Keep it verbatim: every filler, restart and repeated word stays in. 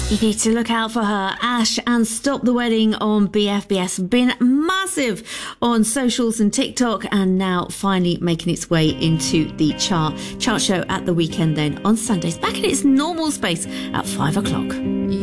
You need to look out for her. Ash and Stop the Wedding on B F B S. Been massive on socials and TikTok, and now finally making its way into the chart. Chart show at the weekend then on Sundays. Back in its normal space at five o'clock.